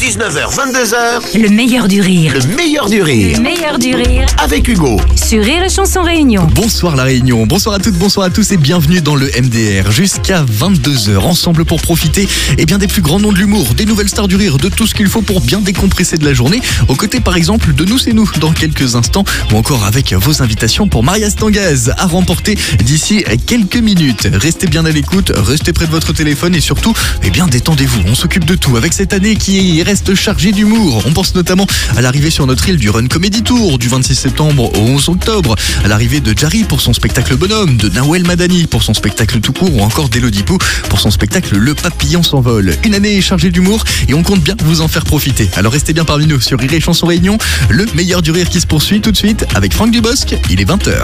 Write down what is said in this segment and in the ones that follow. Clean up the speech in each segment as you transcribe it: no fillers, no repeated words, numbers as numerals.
19h, 22h, Le meilleur du rire. le meilleur du rire. Le meilleur du rire. Avec Hugo. Sur Rire et Chanson Réunion. Bonsoir la Réunion, bonsoir à toutes, bonsoir à tous et bienvenue dans le MDR jusqu'à 22h ensemble pour profiter des plus grands noms de l'humour, des nouvelles stars du rire, de tout ce qu'il faut pour bien décompresser de la journée, aux côtés par exemple de Nous c'est nous dans quelques instants ou encore avec vos invitations pour Maria Stangaz à remporter d'ici quelques minutes. Restez bien à l'écoute, restez près de votre téléphone et surtout, détendez-vous, on s'occupe de tout avec cette année qui reste chargée d'humour. On pense notamment à l'arrivée sur notre île du Run Comedy Tour du 26 septembre au 11 octobre, à l'arrivée de Jarry pour son spectacle Bonhomme, de Nawel Madani pour son spectacle Tout court ou encore d'Elodie Pou pour son spectacle Le Papillon s'envole. Une année chargée d'humour et on compte bien vous en faire profiter. Alors restez bien parmi nous sur Rire et Chanson Réunion, le meilleur du rire qui se poursuit tout de suite avec Franck Dubosc, il est 20h.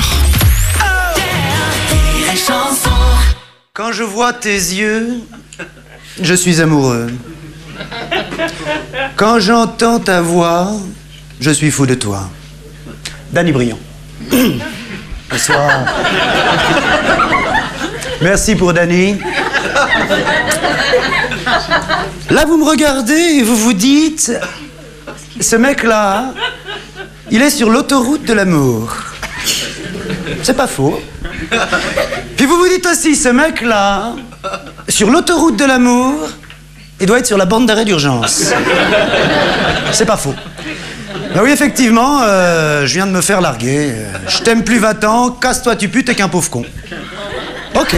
Quand je vois tes yeux, je suis amoureux. Quand j'entends ta voix, je suis fou de toi. Danny Briand. Bonsoir. Merci pour Danny. Là, vous me regardez et vous vous dites, ce mec-là, il est sur l'autoroute de l'amour. C'est pas faux. Puis vous vous dites aussi, ce mec-là, sur l'autoroute de l'amour, il doit être sur la bande d'arrêt d'urgence. C'est pas faux. Ben oui, effectivement, je viens de me faire larguer. Je t'aime plus, va-t'en, casse-toi, tu putes, t'es qu'un pauvre con. Ok.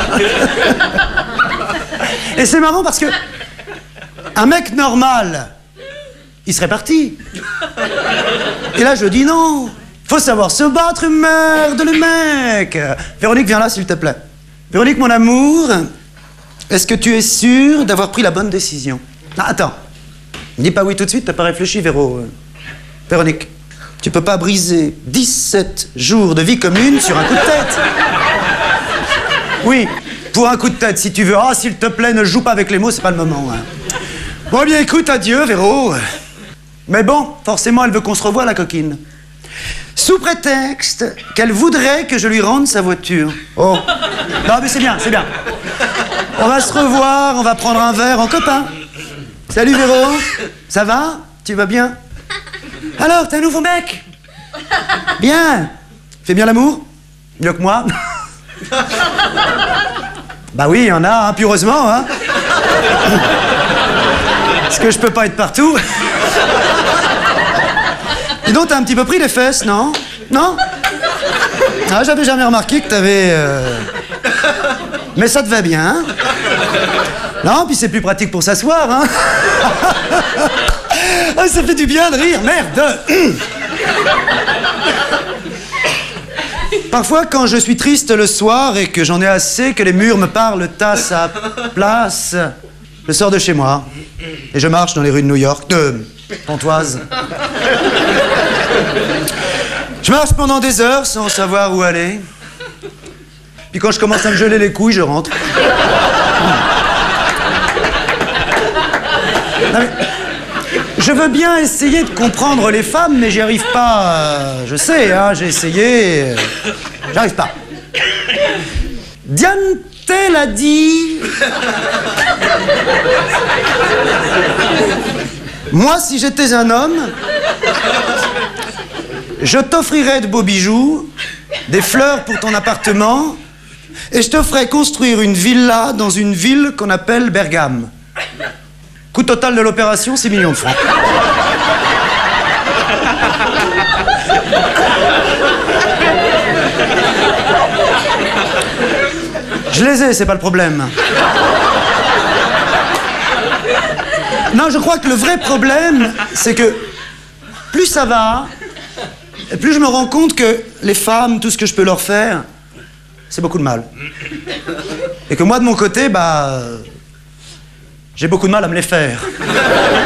Et c'est marrant parce que un mec normal, il serait parti. Et là, je dis non. Faut savoir se battre, merde, le mec. Véronique, viens là, s'il te plaît. Véronique, mon amour, est-ce que tu es sûre d'avoir pris la bonne décision? Ah, attends. Dis pas oui tout de suite, t'as pas réfléchi, Véro. Véronique, tu peux pas briser 17 jours de vie commune sur un coup de tête. Oui, pour un coup de tête, si tu veux. Ah, s'il te plaît, ne joue pas avec les mots, c'est pas le moment. Hein. Bon, bien, écoute, adieu, Véro. Mais bon, forcément, elle veut qu'on se revoie, la coquine. Sous prétexte qu'elle voudrait que je lui rende sa voiture. Oh. Non, mais c'est bien, c'est bien. On va se revoir, on va prendre un verre en copain. Salut, Véro. Ça va? Tu vas bien? Alors, t'es un nouveau mec? Bien. Fais bien l'amour? Mieux que moi? Bah oui, il y en a, hein, puis heureusement, hein. Parce que je peux pas être partout. Dis donc, t'as un petit peu pris les fesses, non? Non? Ah, j'avais jamais remarqué que t'avais... Mais ça te va bien, hein? Non, puis c'est plus pratique pour s'asseoir, hein? Ah, ça fait du bien de rire, merde! Parfois, quand je suis triste le soir et que j'en ai assez que les murs me parlent à sa place, je sors de chez moi et je marche dans les rues de New York, de Pontoise. Je marche pendant des heures sans savoir où aller. Puis quand je commence à me geler les couilles, je rentre. Non, mais je veux bien essayer de comprendre les femmes, mais j'y arrive pas. Je sais, hein, j'ai essayé. J'arrive pas. Diane Tell a dit... Moi, si j'étais un homme, je t'offrirais de beaux bijoux, des fleurs pour ton appartement, et je te ferais construire une villa dans une ville qu'on appelle Bergame. Coût total de l'opération, 6 millions de francs. Je les ai, c'est pas le problème. Non, je crois que le vrai problème, c'est que plus ça va, et plus je me rends compte que les femmes, tout ce que je peux leur faire, c'est beaucoup de mal. Et que moi, de mon côté, j'ai beaucoup de mal à me les faire.